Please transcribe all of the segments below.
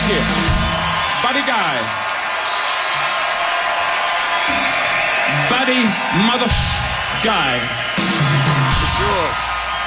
Thank you. Buddy Guy. Buddy mother Guy. It's yours.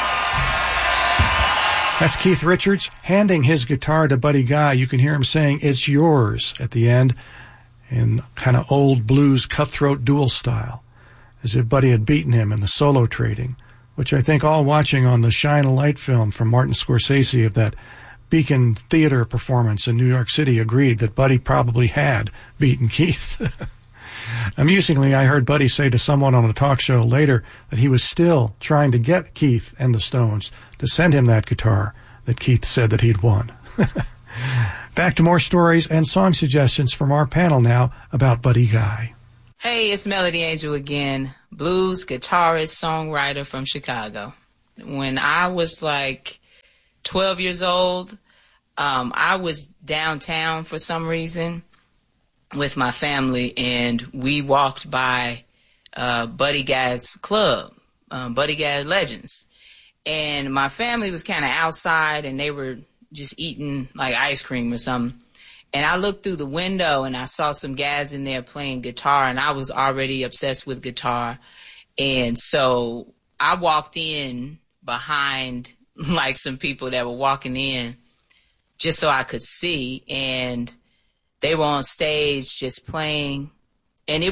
That's Keith Richards handing his guitar to Buddy Guy. You can hear him saying, "It's yours," at the end in kind of old blues cutthroat duel style, as if Buddy had beaten him in the solo trading, which I think all watching on the Shine a Light film from Martin Scorsese of that Beacon Theater performance in New York City agreed that Buddy probably had beaten Keith. Amusingly, I heard Buddy say to someone on a talk show later that he was still trying to get Keith and the Stones to send him that guitar that Keith said that he'd won. Back to more stories and song suggestions from our panel now about Buddy Guy. Hey, it's Melody Angel again, blues guitarist, songwriter from Chicago. When I was like 12 years old, I was downtown for some reason with my family, and we walked by Buddy Guy's club, Buddy Guy Legends. And my family was kind of outside, and they were just eating like ice cream or something. And I looked through the window, and I saw some guys in there playing guitar, and I was already obsessed with guitar. And so I walked in behind like some people that were walking in just so I could see, and they were on stage just playing, and it